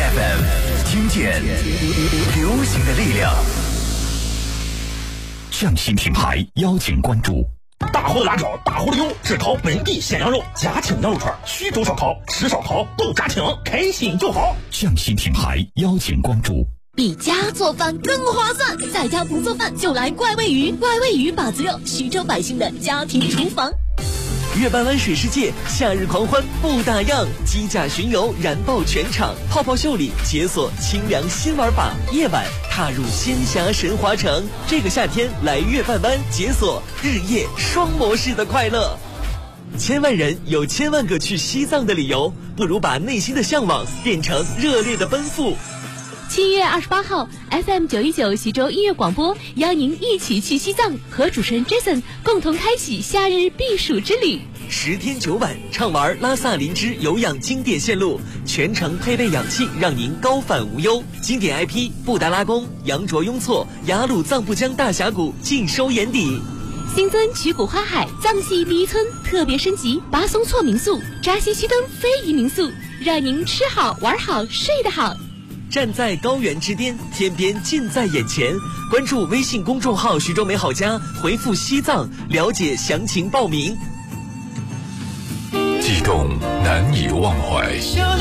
FM， 听见流行的力量。匠心品牌邀请关注。 大货的辣椒，大货的油，只烤本地鲜羊肉，家庭羊肉串，徐州烧烤，吃烧烤都家庭，开心就好。 匠心品牌邀请关注。 比家做饭更划算，在家不做饭就来怪味鱼，怪味鱼把子肉，徐州百姓的家庭厨房。 月半湾水世界夏日狂欢不打烊，机甲巡游燃爆全场，泡泡秀里解锁清凉新玩法，夜晚踏入仙侠神华城。这个夏天来月半湾解锁日夜双模式的快乐。千万人有千万个去西藏的理由，不如把内心的向往变成热烈的奔赴。 7月28号 FM 919徐州音乐广播邀您一起去西藏，和主持人 Jason 共同开启夏日避暑之旅。 10天9晚畅玩拉萨林芝有氧经典线路，全程配备氧气，让您高反无忧。经典 IP 布达拉宫、羊卓雍措、雅鲁藏布江大峡谷尽收眼底。 新增曲谷花海藏系第一村特别升级巴松措民宿、扎西须登非遗民宿，让您吃好玩好睡得好。 站在高原之巅，天边近在眼前。关注微信公众号徐州美好家，回复西藏了解详情报名。 悸动难以忘怀，